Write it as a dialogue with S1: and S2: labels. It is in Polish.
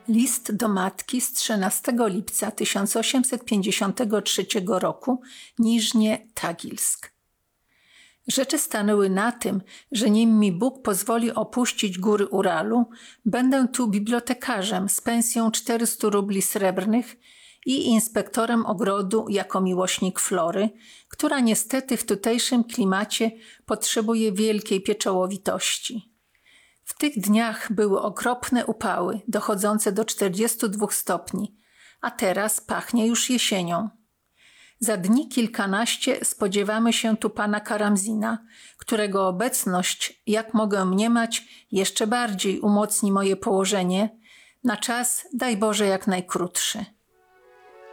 S1: List do matki z 13 lipca 1853 roku, Niżnie Tagilsk. Rzeczy stanęły na tym, że nim mi Bóg pozwoli opuścić góry Uralu, będę tu bibliotekarzem z pensją 400 rubli srebrnych i inspektorem ogrodu jako miłośnik flory, która niestety w tutejszym klimacie potrzebuje wielkiej pieczołowitości. W tych dniach były okropne upały, dochodzące do 42 stopni, a teraz pachnie już jesienią. Za dni kilkanaście spodziewamy się tu pana Karamzina, którego obecność, jak mogę mniemać, jeszcze bardziej umocni moje położenie, na czas, daj Boże, jak najkrótszy.